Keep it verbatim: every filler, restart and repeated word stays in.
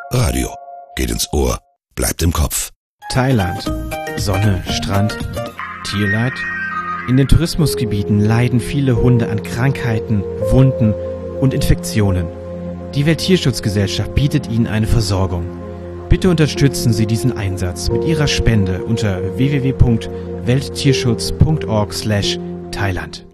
Radio. Geht ins Ohr, bleibt im Kopf. Thailand. Sonne, Strand, Tierleid. In den Tourismusgebieten leiden viele Hunde an Krankheiten, Wunden und Infektionen. Die Welttierschutzgesellschaft bietet ihnen eine Versorgung. Bitte unterstützen Sie diesen Einsatz mit Ihrer Spende unter w w w punkt welttierschutz punkt org slash Thailand.